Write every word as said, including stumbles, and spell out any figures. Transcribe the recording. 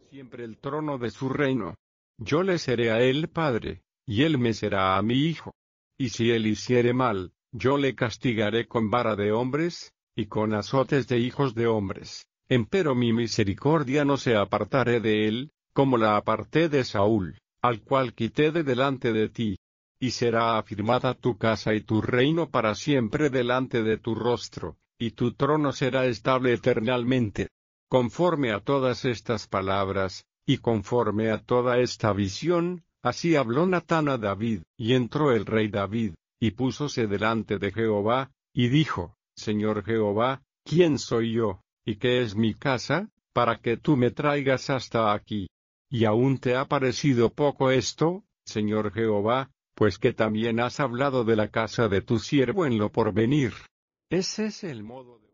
siempre el trono de su reino. Yo le seré a él padre, y él me será a mi hijo. Y si él hiciere mal, yo le castigaré con vara de hombres, y con azotes de hijos de hombres. Empero mi misericordia no se apartaré de él, como la aparté de Saúl, al cual quité de delante de ti. Y será afirmada tu casa y tu reino para siempre delante de tu rostro, y tu trono será estable eternalmente. Conforme a todas estas palabras, y conforme a toda esta visión, así habló Natán a David, y entró el rey David, y púsose delante de Jehová, y dijo, Señor Jehová, ¿quién soy yo, y qué es mi casa, para que tú me traigas hasta aquí? ¿Y aún te ha parecido poco esto, Señor Jehová, pues que también has hablado de la casa de tu siervo en lo porvenir? Ese es el modo de